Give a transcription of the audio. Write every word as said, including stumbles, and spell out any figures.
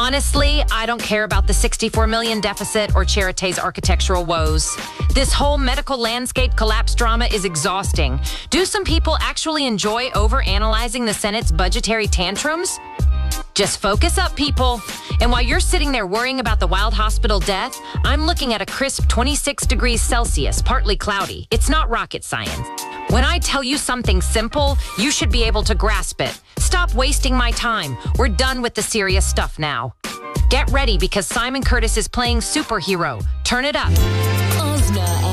Honestly, I don't care about the sixty-four million deficit or Charité's architectural woes. This whole medical landscape collapse drama is exhausting. Do some people actually enjoy overanalyzing the Senate's budgetary tantrums? Just focus up, people. And while you're sitting there worrying about the wild hospital death, I'm looking at a crisp twenty-six degrees Celsius, partly cloudy. It's not rocket science. When I tell you something simple, you should be able to grasp it. Stop wasting my time. We're done with the serious stuff now. Get ready because Simon Curtis is playing superhero. Turn it up. Ozna